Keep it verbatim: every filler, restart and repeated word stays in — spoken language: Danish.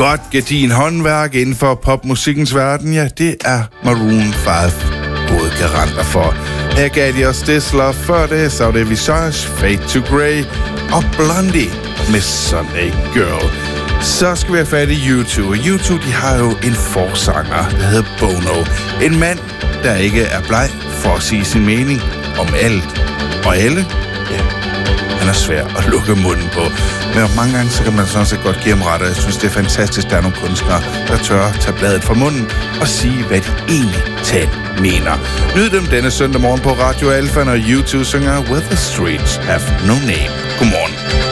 godt gedin håndværk inden for popmusikkens verden, ja, det er Maroon fem gode garanter for. Her gav de os Dissler, før det så det Visage, Fade to Grey og Blondie med Sunday Girl. Så skal vi have fat i U to, og U to, de har jo en forsanger, der hedder Bono. En mand, der ikke er bleg for at sige sin mening om alt og alle. Ja, han er svær at lukke munden på. Men mange gange, så kan man sådan set godt give ham ret, og jeg synes, det er fantastisk, der er nogle kunstnere, der tør tage bladet fra munden og sige, hvad de egentlig talt mener. Nyd dem denne søndag morgen på Radio Alfa, når U to synger Where the Streets Have No Name. Godmorgen.